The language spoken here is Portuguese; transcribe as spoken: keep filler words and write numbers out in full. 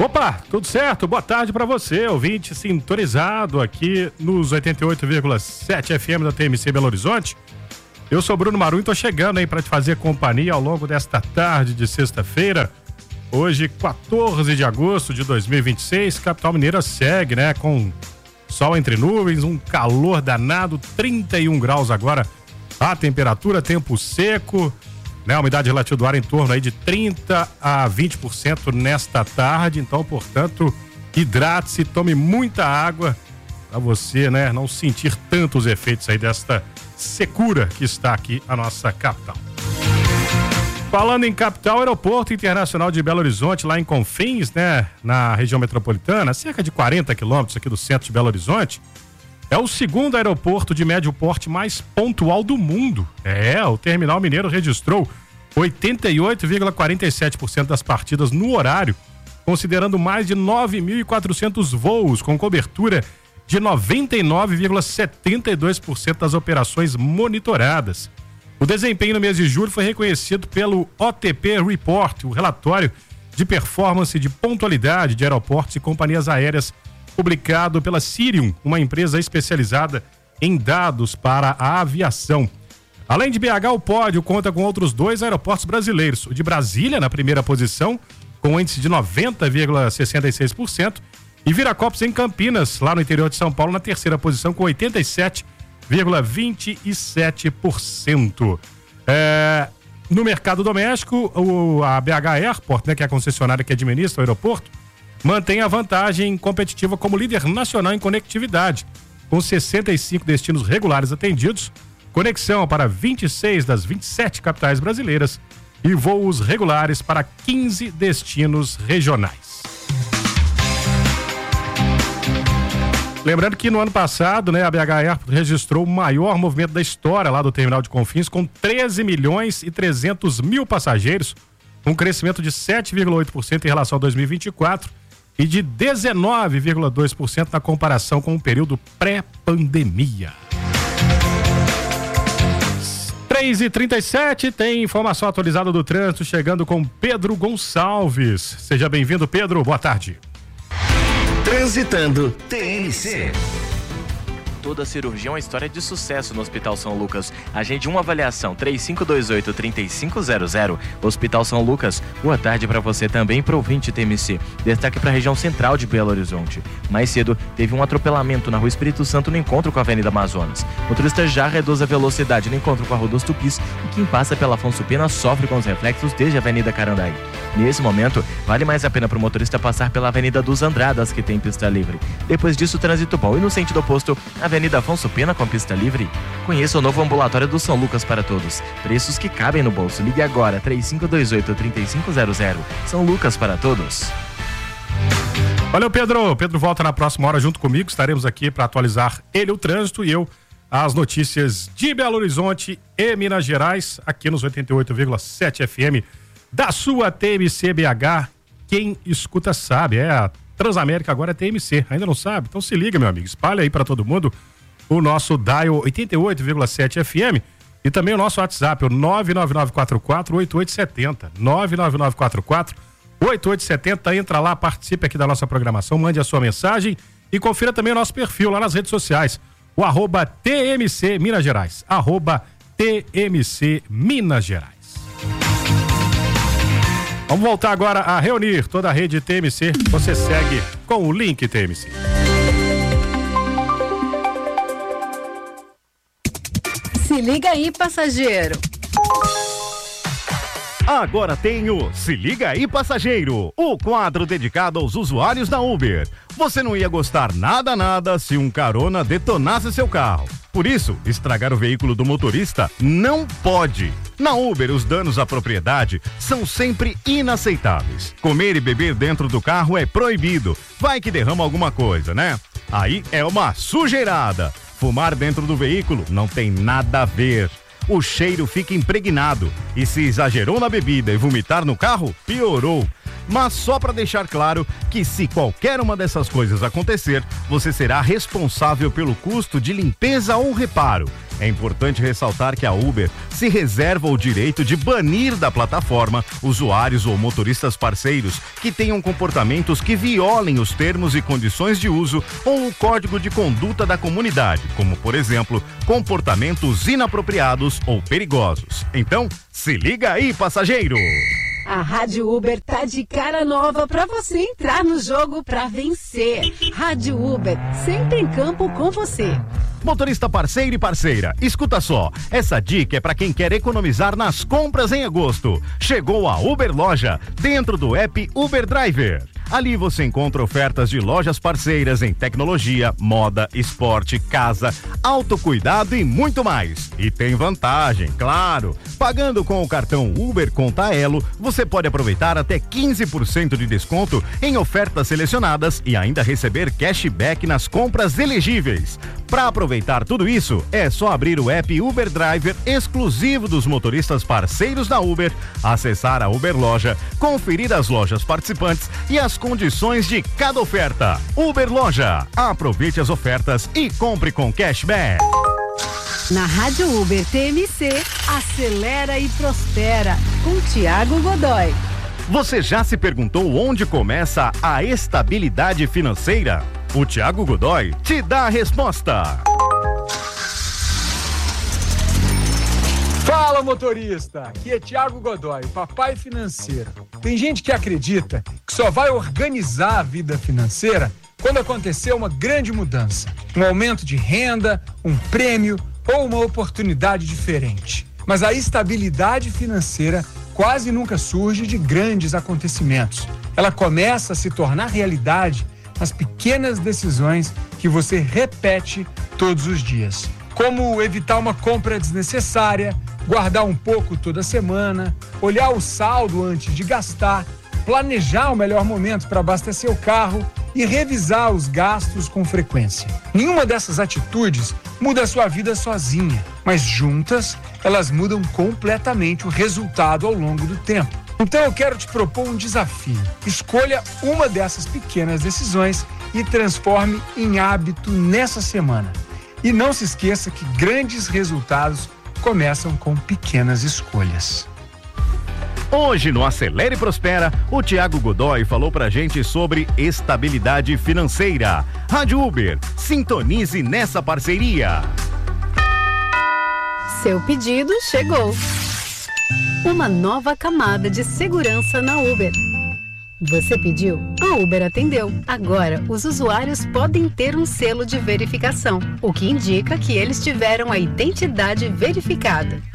Opa, tudo certo? Boa tarde pra você, ouvinte sintonizado aqui nos oitenta e oito vírgula sete F M da T M C Belo Horizonte. Eu sou Bruno Marum e tô chegando aí pra te fazer companhia ao longo desta tarde de sexta-feira. Hoje, quatorze de agosto de dois mil e vinte e seis, capital mineira segue, né? Com sol entre nuvens, um calor danado, trinta e um graus agora a temperatura, tempo seco, né? A umidade relativa do ar em torno aí de trinta a vinte por cento nesta tarde. Então, portanto, hidrate-se, tome muita água para você, né, não sentir tanto os efeitos aí desta secura que está aqui a nossa capital. Falando em capital, Aeroporto Internacional de Belo Horizonte, lá em Confins, né, na região metropolitana, cerca de quarenta quilômetros aqui do centro de Belo Horizonte, é o segundo aeroporto de médio porte mais pontual do mundo. É, o Terminal Mineiro registrou oitenta e oito vírgula quarenta e sete por cento das partidas no horário, considerando mais de nove mil e quatrocentos voos, com cobertura de noventa e nove vírgula setenta e dois por cento das operações monitoradas. O desempenho no mês de julho foi reconhecido pelo O T P Report, o relatório de performance de pontualidade de aeroportos e companhias aéreas, publicado pela Cirium, uma empresa especializada em dados para a aviação. Além de B H, o pódio conta com outros dois aeroportos brasileiros. O de Brasília, na primeira posição, com um índice de noventa vírgula sessenta e seis por cento, e Viracopos, em Campinas, lá no interior de São Paulo, na terceira posição, com oitenta e sete vírgula vinte e sete por cento. É, no mercado doméstico, o, a B H Airport, né, que é a concessionária que administra o aeroporto, mantém a vantagem competitiva como líder nacional em conectividade, com sessenta e cinco destinos regulares atendidos, conexão para vinte e seis das vinte e sete capitais brasileiras e voos regulares para quinze destinos regionais. Lembrando que no ano passado, né, a B H Airport registrou o maior movimento da história lá do terminal de Confins, com treze milhões e trezentos mil passageiros, um crescimento de sete vírgula oito por cento em relação a dois mil e vinte e quatro e de dezenove vírgula dois por cento na comparação com o período pré-pandemia. três e trinta e sete, tem informação atualizada do trânsito chegando com Pedro Gonçalves. Seja bem-vindo, Pedro. Boa tarde. Transitando T N C. Toda cirurgia é uma história de sucesso no Hospital São Lucas. Agende uma avaliação três cinco dois oito, três cinco zero zero. Hospital São Lucas, boa tarde para você também, para o ouvinte T M C. Destaque para a região central de Belo Horizonte. Mais cedo, teve um atropelamento na Rua Espírito Santo no encontro com a Avenida Amazonas. O motorista já reduz a velocidade no encontro com a Rua dos Tupis e quem passa pela Afonso Pena sofre com os reflexos desde a Avenida Carandaí. Nesse momento, vale mais a pena para o motorista passar pela Avenida dos Andradas, que tem pista livre. Depois disso, trânsito bom. E no sentido oposto, Avenida Afonso Pena com pista livre. Conheça o novo ambulatório do São Lucas para todos. Preços que cabem no bolso. Ligue agora, três cinco dois oito, três cinco zero zero. São Lucas para todos. Valeu, Pedro. O Pedro volta na próxima hora junto comigo. Estaremos aqui para atualizar ele, o trânsito, e eu as notícias de Belo Horizonte e Minas Gerais, aqui nos oitenta e oito vírgula sete F M da sua T M C B H. Quem escuta sabe, é a Transamérica agora é T M C. Ainda não sabe? Então se liga, meu amigo. Espalha aí para todo mundo o nosso dial oitenta e oito vírgula sete F M e também o nosso WhatsApp, o nove nove nove quatro quatro oito oito sete zero. nove nove nove quatro quatro oito oito sete zero. Entra lá, participe aqui da nossa programação, mande a sua mensagem e confira também o nosso perfil lá nas redes sociais, o arroba T M C Minas Gerais, arroba T M C Minas Gerais. Vamos voltar agora a reunir toda a rede T M C. Você segue com o link T M C. Se liga aí, passageiro. Agora tem o Se Liga Aí, Passageiro, o quadro dedicado aos usuários da Uber. Você não ia gostar nada, nada se um carona detonasse seu carro. Por isso, estragar o veículo do motorista não pode. Na Uber, os danos à propriedade são sempre inaceitáveis. Comer e beber dentro do carro é proibido. Vai que derrama alguma coisa, né? Aí é uma sujeirada. Fumar dentro do veículo não tem nada a ver. O cheiro fica impregnado. E se exagerou na bebida e vomitar no carro, piorou. Mas só para deixar claro que se qualquer uma dessas coisas acontecer, você será responsável pelo custo de limpeza ou reparo. É importante ressaltar que a Uber se reserva o direito de banir da plataforma usuários ou motoristas parceiros que tenham comportamentos que violem os termos e condições de uso ou o código de conduta da comunidade, como, por exemplo, comportamentos inapropriados ou perigosos. Então, se liga aí, passageiro! A Rádio Uber tá de cara nova pra você entrar no jogo pra vencer. Rádio Uber, sempre em campo com você. Motorista parceiro e parceira, escuta só, essa dica é para quem quer economizar nas compras em agosto. Chegou a Uber Loja, dentro do app Uber Driver. Ali você encontra ofertas de lojas parceiras em tecnologia, moda, esporte, casa, autocuidado e muito mais. E tem vantagem, claro. Pagando com o cartão Uber Conta Elo, você pode aproveitar até quinze por cento de desconto em ofertas selecionadas e ainda receber cashback nas compras elegíveis. Para aproveitar tudo isso, é só abrir o app Uber Driver exclusivo dos motoristas parceiros da Uber, acessar a Uber Loja, conferir as lojas participantes e as condições de cada oferta. Uber Loja, aproveite as ofertas e compre com cashback. Na Rádio Uber T M C, acelera e prospera, com Tiago Godoy. Você já se perguntou onde começa a estabilidade financeira? O Tiago Godoy te dá a resposta. Fala, motorista! Aqui é Tiago Godoy, papai financeiro. Tem gente que acredita que só vai organizar a vida financeira quando acontecer uma grande mudança, um aumento de renda, um prêmio ou uma oportunidade diferente. Mas a estabilidade financeira quase nunca surge de grandes acontecimentos. Ela começa a se tornar realidade nas pequenas decisões que você repete todos os dias. Como evitar uma compra desnecessária, guardar um pouco toda semana, olhar o saldo antes de gastar, planejar o melhor momento para abastecer o carro e revisar os gastos com frequência. Nenhuma dessas atitudes muda a sua vida sozinha, mas juntas elas mudam completamente o resultado ao longo do tempo. Então eu quero te propor um desafio. Escolha uma dessas pequenas decisões e transforme em hábito nessa semana. E não se esqueça que grandes resultados começam com pequenas escolhas. Hoje no Acelere e Prospera, o Tiago Godoy falou pra gente sobre estabilidade financeira. Rádio Uber, sintonize nessa parceria. Seu pedido chegou. Uma nova camada de segurança na Uber. Você pediu, a Uber atendeu. Agora, os usuários podem ter um selo de verificação, o que indica que eles tiveram a identidade verificada.